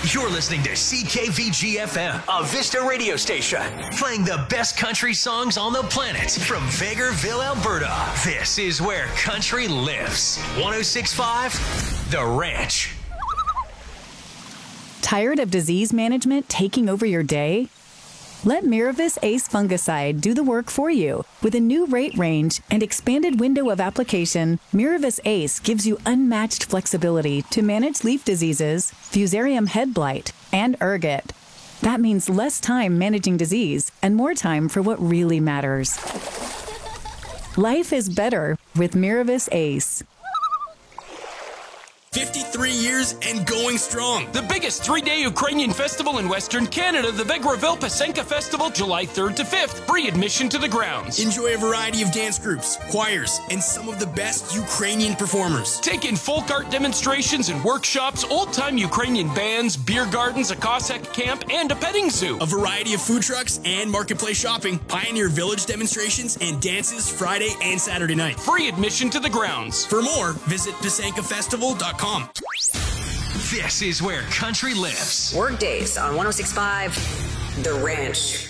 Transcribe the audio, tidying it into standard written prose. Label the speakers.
Speaker 1: You're listening to CKVG-FM, a Vista radio station, playing the best country songs on the planet from Vegreville, Alberta. This is where country lives. 106.5, The Ranch.
Speaker 2: Tired of disease management taking over your day? Let Miravis Ace Fungicide do the work for you. With a new rate range and expanded window of application, Miravis Ace gives you unmatched flexibility to manage leaf diseases, Fusarium head blight, and ergot. That means less time managing disease and more time for what really matters. Life is better with Miravis Ace.
Speaker 3: 53 years and going strong.
Speaker 4: The biggest three-day Ukrainian festival in Western Canada, the Vegreville Pasenka Festival, July 3rd to 5th. Free admission to the grounds.
Speaker 3: Enjoy a variety of dance groups, choirs, and some of the best Ukrainian performers.
Speaker 4: Take in folk art demonstrations and workshops, old-time Ukrainian bands, beer gardens, a Cossack camp, and a petting zoo.
Speaker 3: A variety of food trucks and marketplace shopping. Pioneer Village demonstrations and dances Friday and Saturday night.
Speaker 4: Free admission to the grounds.
Speaker 3: For more, visit PasenkaFestival.com.
Speaker 1: This is where country lives.
Speaker 5: Workdays on 106.5 The Ranch.